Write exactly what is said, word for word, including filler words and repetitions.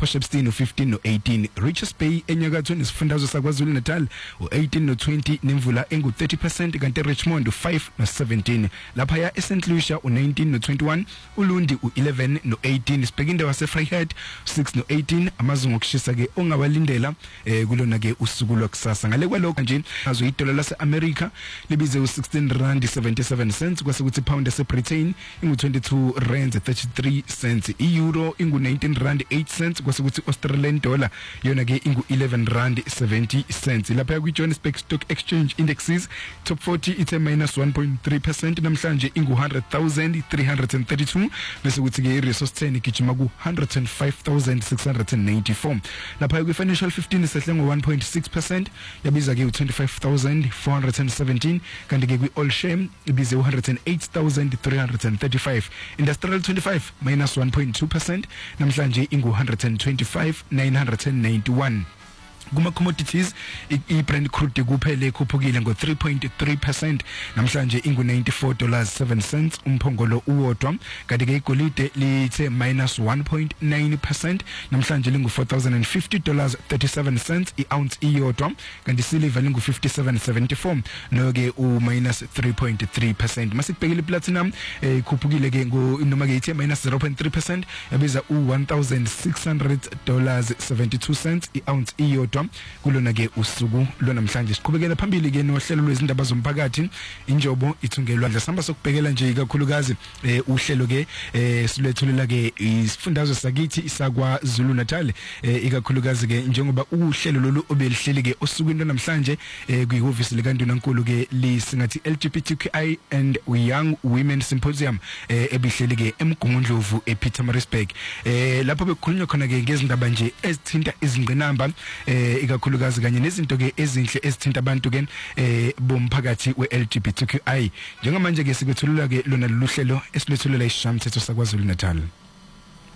Potchefstroom u-fifteen no eighteen, Richards Bay enyakatho nesifundazwe saKwaZulu Natal u-eighteen no twenty nemvula engu thirty percent, kanti Richmond u-five no seventeen, lapha ya eSt Lucia u-nineteen no twenty-one, uLundi u-eleven no eighteen, sibhekinde waseVryheid six no eighteen, amazungu okushisa ke ongawalindela eh kulona ke usuku lokusasa. Ngale kwalokho nje azo idola lase-America libize u-sixteen rand seventy-seven cents, kwase kuthi pound yase-Britain ingu twenty-two rand thirty-three cents, i-euro ingu nineteen rand eight cents, kwase kuthi Australian dollar yona ke ingu eleven rand seventy cents. Lapha kwi-Johannesburg Stock Exchange Indexes top forty ithe minus one point three percent, namhlanje ingu one hundred thousand three hundred thirty-two, bese kuthi ke i-resource ten igijima ku one hundred five thousand six hundred ninety-four. Lapha kwi-Financial fifteen sehle ngo one point six percent, yabiza ke twenty-five thousand four hundred seventeen, kanti ke kwi-All Share ibize one hundred eight thousand three hundred thirty-five. Industrial twenty-five minus one point two percent, namhlanje ingu one hundred twenty-five thousand nine hundred ninety-one. Kuma commodities i-Brent crude kuphele khuphukile ngo three point three percent, namhlanje ingu ninety-four dollars seven cents umphongolo uwodwa, kanti ke igolide lithe minus one point nine percent, namhlanje lingu four thousand fifty dollars thirty-seven cents i-ounce iyodwa, kanti silver lingu fifty-seven seventy-four no ke u minus three point three percent. Masikubhekile iplatinum eh khuphukile ke ngo noma ke ithe minus zero point three percent, yabiza u one thousand six hundred dollars seventy-two cents i-ounce iyodwa kulona ke usuku lo namhlanje. Siqhubekela phambili ke nohlelo lwezindaba zomphakathi, injobo ithungelwa nje sihamba sokubhekela nje ikakhulukazi eh uhlelo ke eh silwethulela ke isifundazwe sakithi isakwa Zulu Natal eh ikakhulukazi ke njengoba uhlelo lolu obelihleli ke osukwini lo namhlanje eh kuyihhovisi likaNdunankulu ke lisingathi L G B T Q I and Young Women Symposium eh ebihleli ke eMgungundlovu ePietermaritzburg. Eh lapho bekukhulunywa khona ke ngezindaba nje ezithinta izingqinamba eh ikakhulukazi kanye nezinto ke ezinhle ezithinta abantu ke eh bomphakathi we-L G B T Q I. Njengamanje ke sikwethulula ke lona lolu hlelo esilwethulela isishayamathetho saKwaZulu Natal.